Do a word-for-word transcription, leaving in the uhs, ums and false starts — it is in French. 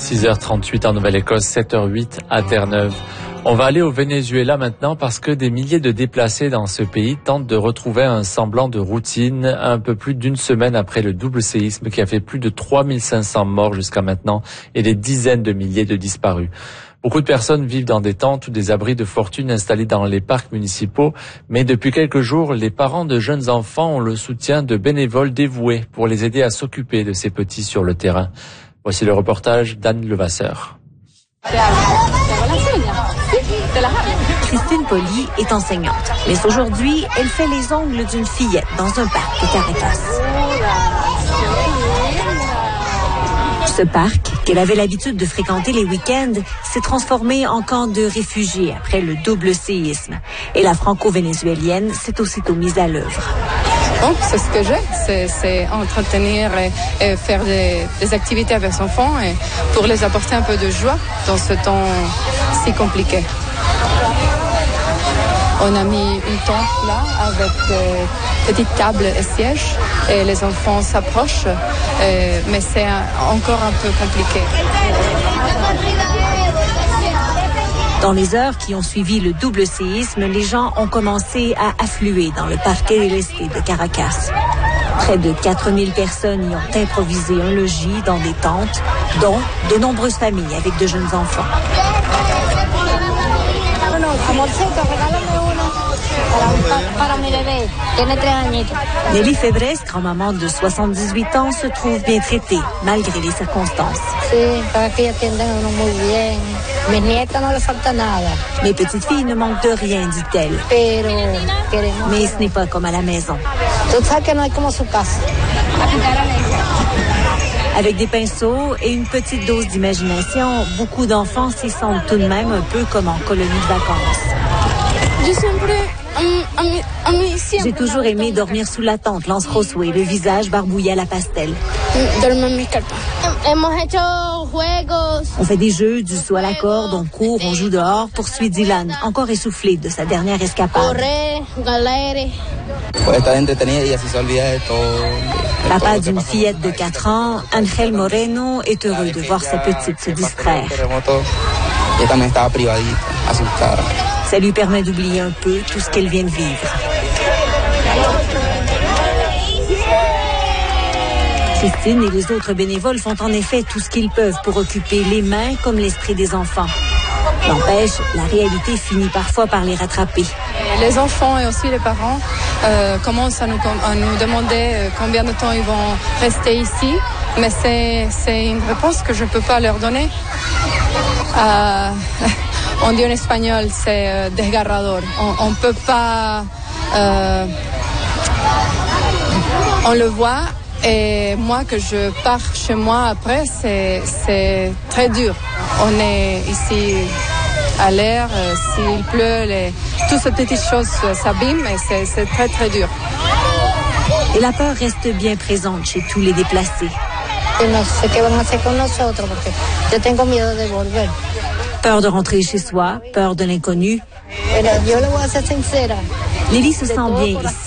six heures trente-huit en Nouvelle-Écosse, sept heures huit à Terre-Neuve. On va aller au Venezuela maintenant parce que des milliers de déplacés dans ce pays tentent de retrouver un semblant de routine un peu plus d'une semaine après le double séisme qui a fait plus de trois mille cinq cents morts jusqu'à maintenant et des dizaines de milliers de disparus. Beaucoup de personnes vivent dans des tentes ou des abris de fortune installés dans les parcs municipaux, mais depuis quelques jours, les parents de jeunes enfants ont le soutien de bénévoles dévoués pour les aider à s'occuper de ces petits sur le terrain. Voici le reportage d'Anne Levasseur. Christine Poli est enseignante, mais aujourd'hui, elle fait les ongles d'une fillette dans un parc de Caracas. Ce parc, qu'elle avait l'habitude de fréquenter les week-ends, s'est transformé en camp de réfugiés après le double séisme. Et la franco-vénézuélienne s'est aussitôt mise à l'œuvre. Donc, c'est ce que j'ai, c'est, c'est entretenir et, et faire des, des activités avec les enfants et pour les apporter un peu de joie dans ce temps si compliqué. On a mis une tente là avec des petites tables et sièges et les enfants s'approchent, et, mais c'est un, encore un peu compliqué. Dans les heures qui ont suivi le double séisme, les gens ont commencé à affluer dans le Parque del Este de Caracas. Près de quatre mille personnes y ont improvisé un logis dans des tentes, dont de nombreuses familles avec de jeunes enfants. Nelly Febres, grand-maman de soixante-dix-huit ans, se trouve bien traitée, malgré les circonstances. Mes petites filles ne manquent de rien, dit-elle. Mais ce n'est pas comme à la maison. Avec des pinceaux et une petite dose d'imagination, beaucoup d'enfants s'y sentent tout de même un peu comme en colonie de vacances. J'ai toujours aimé dormir sous la tente, lance Josué, le visage barbouillé à la pastel. On fait des jeux, du saut à la corde, on court, on joue dehors, poursuit Dylan, encore essoufflé de sa dernière escapade. Papa d'une fillette de quatre ans, Angel Moreno, est heureux de voir sa petite se distraire. Ça lui permet d'oublier un peu tout ce qu'elle vient de vivre. Christine et les autres bénévoles font en effet tout ce qu'ils peuvent pour occuper les mains comme l'esprit des enfants. N'empêche, la réalité finit parfois par les rattraper. Les enfants et aussi les parents euh, commencent à nous, à nous demander combien de temps ils vont rester ici, mais c'est, c'est une réponse que je ne peux pas leur donner. Euh, on dit en espagnol, c'est euh, desgarrador. On ne peut pas... Euh, on le voit, et moi, que je pars chez moi après, c'est, c'est très dur. On est ici à l'air, euh, s'il pleut, les, toutes ces petites choses s'abîment et c'est, c'est très très dur. Et la peur reste bien présente chez tous les déplacés. Peur de rentrer chez soi, peur de l'inconnu. Lily se sent bien ici.